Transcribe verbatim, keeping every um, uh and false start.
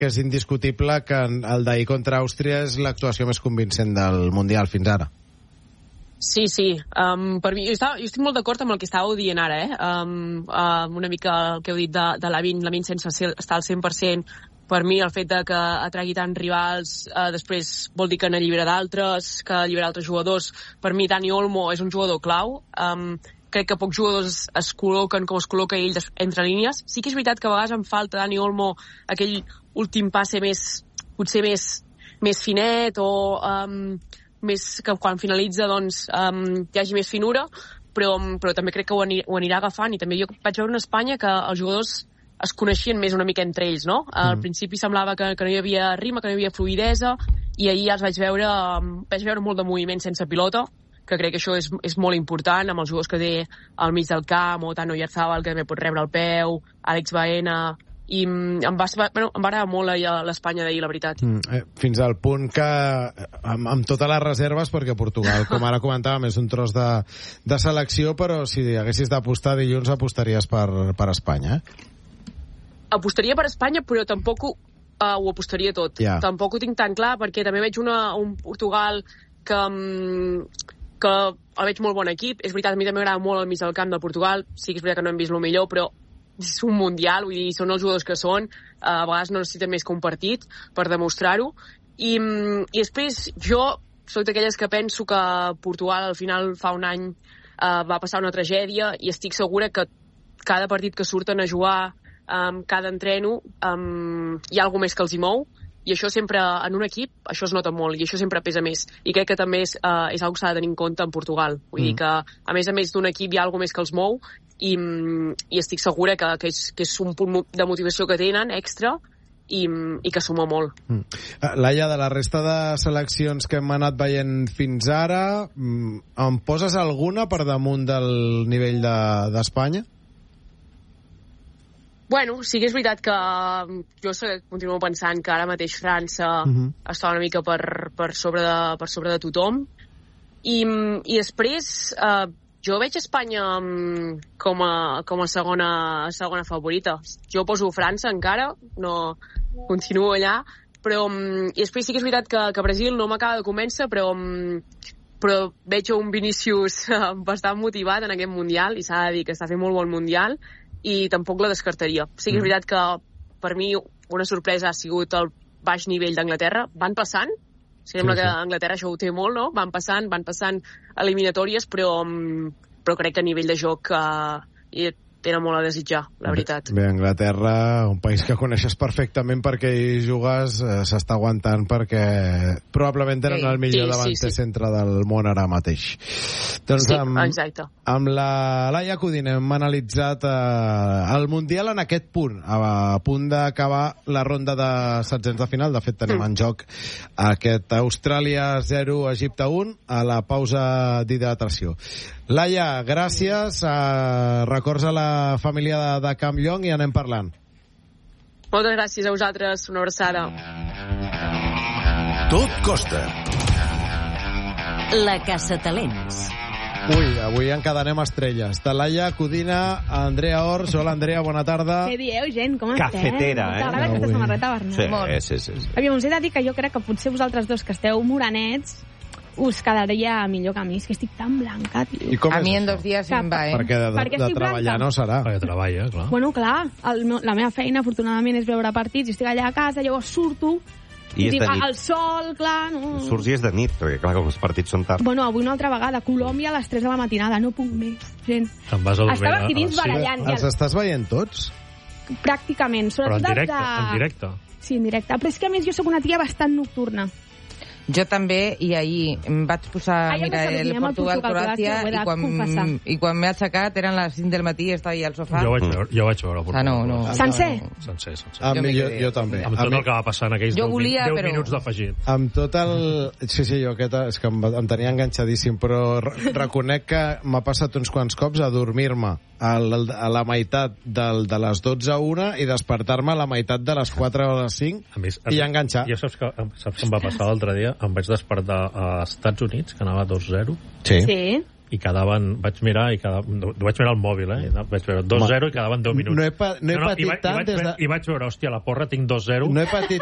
que és indiscutible que el d'ahir contra Àustria és l'actuació més convincent del Mundial fins ara. Sí, sí. Um, per mi, jo, estava, jo estic molt d'acord amb el que estàveu dient ara, eh? Um, um, una mica el que heu dit de, de Lavin, Lavin sense ser, estar al cent per cent. Per mi, el fet de que atragui tants rivals uh, després vol dir que n'allibera d'altres, que allibera altres jugadors. Per mi, Dani Olmo és un jugador clau. Um, crec que pocs jugadors es col·loquen com es col·loca ell entre línies. Sí que és veritat que a vegades em falta Dani Olmo aquell últim passe més, potser més, més finet o... Um, més que quan finalitza doncs um, hi hagi més finura, però, però també crec que ho, anirà, ho anirà agafant, i també jo vaig veure en Espanya que els jugadors es coneixien més una mica entre ells, no? Al mm. principi semblava que, que no hi havia ritme, que no hi havia fluïdesa, i ahir ja els vaig veure, vaig veure molt de moviment sense pilota, que crec que això és, és molt important, amb els jugadors que té al mig del camp, o Tano Oyarzabal, que també pot rebre el peu, Àlex Baena... i em va, bueno, em va agradar molt l'Espanya d'ahir, la veritat. Mm, eh, fins al punt que amb, amb totes les reserves, perquè Portugal, com ara comentàvem, és un tros de, de selecció, però si haguessis d'apostar dilluns apostaries per, per Espanya, eh? Apostaria per Espanya, però tampoc ho, uh, ho apostaria tot. Yeah. Tampoc ho tinc tan clar, perquè també veig una, un Portugal que, que el veig molt bon equip. És veritat, a mi també m'agrada molt el mig del camp del Portugal. Sí que és veritat que no hem vist el millor, però és un mundial, vull dir, són els jugadors que són, a vegades no necessiten més que un partit per demostrar-ho, i, i després jo soc d'aquelles que penso que Portugal al final fa un any uh, va passar una tragèdia, i estic segura que cada partit que surten a jugar, um, cada entreno, um, hi ha alguna més que els hi mou, i això sempre, en un equip, això es nota molt, i això sempre pesa més, i crec que també és, uh, és una cosa que s'ha de tenir en compte en Portugal, vull mm. dir que a més a més d'un equip hi ha alguna més que els mou, i, i estic segura que, que, és, que és un punt de motivació que tenen extra, i, i que suma molt. Mm. Laia, de la resta de seleccions que hem anat veient fins ara, em poses alguna per damunt del nivell d'Espanya? De, Bueno, sí que és veritat que jo continuo pensant que ara mateix França uh-huh. està una mica per, per, sobre de, per sobre de tothom, i, i després eh, jo veig Espanya com a, com a segona, segona favorita. Jo poso França encara, no continuo allà, però i després sí que és veritat que, que Brasil no m'acaba de convèncer, però, però veig un Vinícius bastant motivat en aquest Mundial, i s'ha de dir que està fent molt bon Mundial, i tampoc la descartaria. Sí que és veritat que per mi una sorpresa ha sigut el baix nivell d'Anglaterra. Van passant, sembla sí, sí. que Anglaterra això ho té molt, no? Van passant, van passant eliminatòries, però, però crec que a nivell de joc eh, tenen molt a desitjar, la veritat. Bé, Anglaterra, un país que coneixes perfectament perquè hi jugues, eh, s'està aguantant perquè probablement tenen sí, el millor sí, davanter sí, sí. centre del món ara mateix. Doncs sí, amb, exacte. Amb la Laia Codina hem analitzat eh, el Mundial en aquest punt, a, a punt d'acabar la ronda de setzents de final. De fet, tenim mm. en joc aquest Austràlia zero, Egipte un, a la pausa d'hidratació. Laia, gràcies. Uh, records a la família de, de Camp Llong i anem parlant. Moltes gràcies a vosaltres. Una abraçada. Tot costa. La Caçatalents. Ui, avui encadenem estrelles. De Laia Codina, Andrea Ors. Hola, Andrea, bona tarda. Què dieu, gent? Com estem? Cafetera, eh? T'agrada aquesta samarreta, Bernat? Sí, Molt. sí, sí, sí. Aviam, us he de dir que jo crec que potser vosaltres dos que esteu morenets us quedaria millor que a mi, és que estic tan blanca, tio. A mi en dos dies em va, eh? Perquè de, Perquè de treballar blanca? No serà. Perquè treballa, clar. Bueno, clar, el, la meva feina, afortunadament, és veure partits, i estic allà a casa, llavors surto, i, i dic, el sol, clar... No. Surts i és de nit, perquè clar, com els partits són tard. Bueno, avui una altra vegada, Colòmbia a les tres de la matinada, no puc més, gent. Te'n vas a dormir. Estava aquí dins barallant. Els estàs veient tots? Pràcticament. Però en directe, de... en directe. Sí, en directe. Però és que, a més, jo sóc una tia bastant nocturna. Jo també, i ahir em vaig posar a mirar el Portugal-Croàcia, i, quan, i quan m'he aixecat eren les cinc del matí i estava allà al sofà. Jo vaig veure, jo vaig veure el Portugal. Ah, no, no. Sencer? Sencer, sencer. Amb jo, jo, jo també. Amb tot el que va passar en aquells jo volia, deu però... minuts d'afegit. Amb tot el... Sí, sí, jo aquest... És que em, em tenia enganxadíssim, però reconec que m'ha passat uns quants cops a dormir-me a la, a la meitat del, de les dotze a una i despertar-me a la meitat de les quatre o les cinc a més, i enganxar. Ja saps que, saps que em va passar l'altre dia? Em vaig despertar als Estats Units, que anava dos zero. Sí. Sí. i quedaven, vaig mirar i cada, no, vaig mirar el mòbil, eh? No, vaig veure dos zero i quedaven deu minuts. No he, pa, no he no, no, patit i va, tant i vaig, des de... I vaig veure, hòstia, la porra tinc dos zero. No he patit